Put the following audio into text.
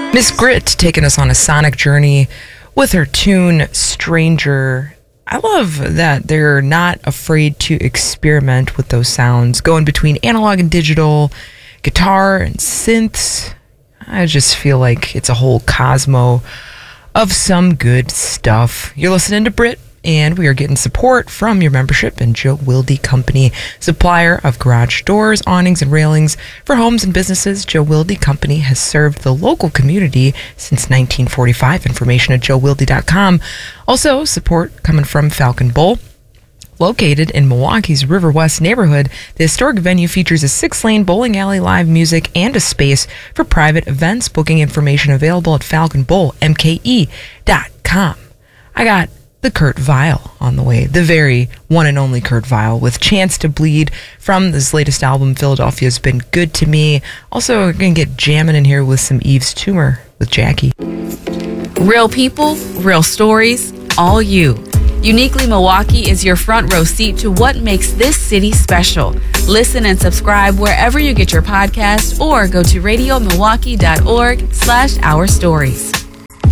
Miss Grit taking us on a sonic journey with her tune Stranger. I love that they're not afraid to experiment with those sounds, going between analog and digital, guitar and synths. I just feel like it's a whole cosmo of some good stuff. You're listening to Brit, and we are getting support from your membership in Joe Wilde Company, supplier of garage doors, awnings, and railings for homes and businesses. Joe Wilde Company has served the local community since 1945. Information at joewilde.com. Also, support coming from Falcon Bowl. Located in Milwaukee's River West neighborhood, the historic venue features a 6-lane bowling alley, live music, and a space for private events. Booking information available at falconbowlmke.com. I got the Kurt Vile on the way, the very one and only Kurt Vile, with Chance to Bleed from this latest album, Philadelphia's Been Good to Me. Also, we're going to get jamming in here with some Eve's Tumor with Jackie. Real people, real stories, all you. Uniquely Milwaukee is your front row seat to what makes this city special. Listen and subscribe wherever you get your podcasts or go to radiomilwaukee.org/ourstories.